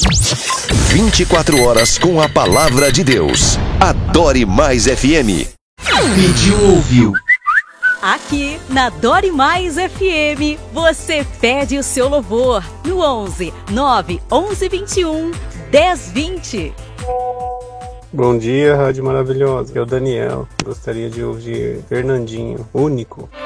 24 horas com a palavra de Deus. Adore Mais FM. Pediu, ouviu. Aqui na Adore Mais FM, você pede o seu louvor no 11 9 11 21 10 20. Bom dia, Rádio Maravilhosa. É o Daniel. Gostaria de ouvir Fernandinho, Único.